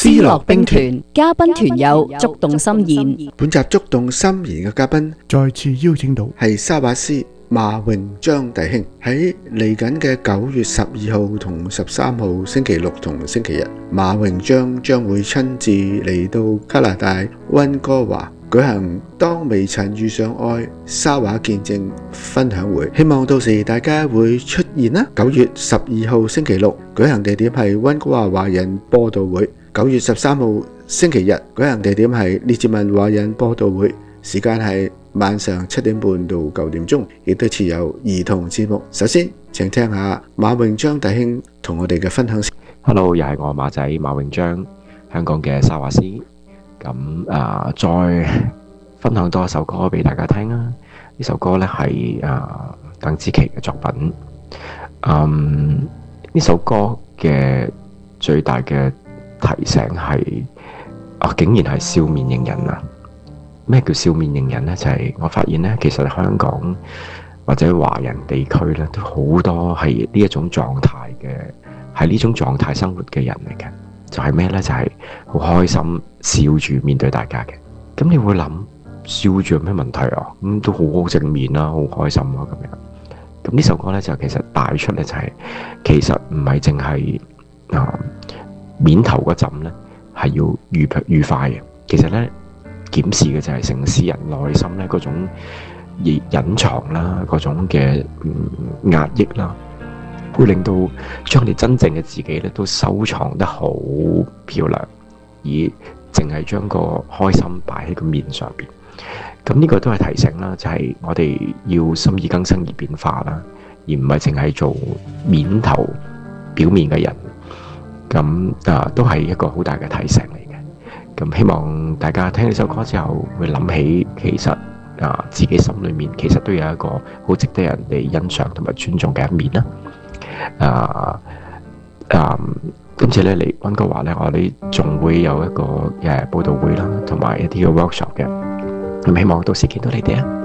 思樂兵團嘉賓團友觸動心弦。 本集觸動心弦嘅嘉賓再次邀請到係沙畫師馬榮章弟兄。喺嚟緊嘅9月12號同13號星期六同星期日，馬榮章將會親自嚟到加拿大溫哥華舉行當未曾遇上愛沙畫見證分享會，希望到時大家會出現啦。9月12號星期六舉行地點係溫哥華華人播道會，9月13號星期日舉行地點係列治文華人播道會，時間係晚上7點半到9點鐘，亦都設有兒童節目。首先請聽下馬榮章弟兄同我哋嘅分享。 Hello， 又係我馬仔馬榮章，香港嘅沙畫師。再分享多一首歌俾大家聽啦。呢首歌呢係鄧紫棋嘅作品。呢首歌嘅最大嘅提醒係竟然係笑面迎人啊！咩叫笑面迎人呢？就係我發現呢，其實香港或者華人地區呢，都好多係呢一種狀態嘅，係呢種狀態生活嘅人嚟嘅。就係咩呢？就係好開心，笑住面對大家嘅。咁你會諗，笑住有咩問題啊？都好正面啦，好開心啊咁樣。咁呢首歌呢，就其實帶出呢，就係其實唔係淨係面頭嗰陣呢係要愉快嘅。其實呢，檢視嘅就係城市人內心呢嗰種隱藏啦，嗰種嘅壓抑啦，會令到將你真正嘅自己咧都收藏得好漂亮，而淨係將個開心擺喺個面上邊。咁呢個都係提醒啦，就係我哋要心意更新而變化啦，而唔係淨係做面頭表面嘅人。咁都係一個好大嘅提醒嚟嘅。咁希望大家聽呢首歌之後，會諗起其實自己心裏面其實都有一個好值得人哋欣賞同埋尊重嘅一面啦。今次咧嚟溫哥華咧，我哋仲會有一個報道會啦，同埋一啲嘅 workshop 嘅。咁希望到時見到你哋啊！